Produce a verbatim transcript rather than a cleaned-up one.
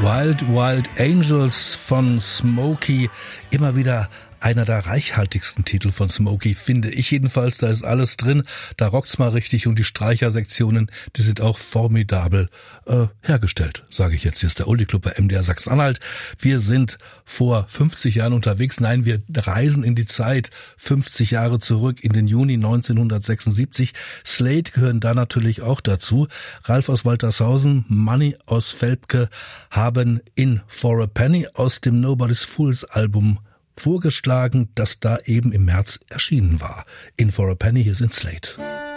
Wild Wild Angels von Smokey, immer wieder einer der reichhaltigsten Titel von Smokey, finde ich jedenfalls. Da ist alles drin, da rockt's mal richtig und die Streichersektionen, die sind auch formidabel äh, hergestellt, sage ich jetzt. Hier ist der Oldie Club bei M D R Sachsen-Anhalt. Wir sind vor fünfzig Jahren unterwegs. Nein, wir reisen in die Zeit fünfzig Jahre zurück, in den Juni neunzehnhundertsechsundsiebzig. Slade gehören da natürlich auch dazu. Ralf aus Waltershausen, Money aus Velpke haben In For a Penny aus dem Nobody's Fools Album vorgeschlagen, das da eben im März erschienen war. In For a Penny, hier sind Slade.